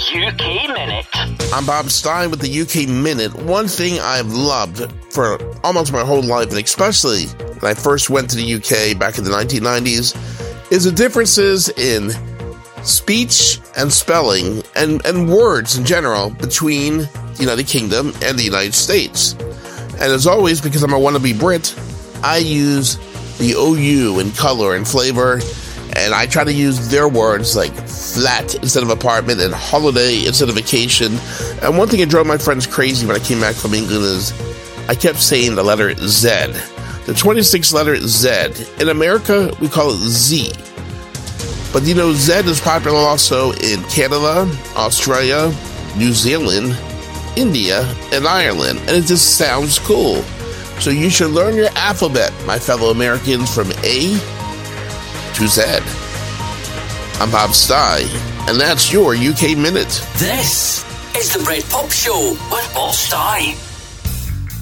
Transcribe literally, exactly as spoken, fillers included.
U K Minute. I'm Bob Stein with the U K Minute. One thing I've loved for almost my whole life, and especially when I first went to the U K back in the nineteen nineties, is the differences in speech and spelling and, and words in general between the United Kingdom and the United States. And as always, because I'm a wannabe Brit, I use the O U in color and flavor, and I try to use their words like flat instead of apartment and holiday instead of vacation. And one thing that drove my friends crazy when I came back from England is I kept saying the letter Z. The twenty-six letter Z. In America, we call it Z. But you know, Z is popular also in Canada, Australia, New Zealand, India, and Ireland. And it just sounds cool. So you should learn your alphabet, my fellow Americans, from A to Z. I'm Bob Stein, and that's your U K Minute. This is the Brit Pop Show with Bob Stein.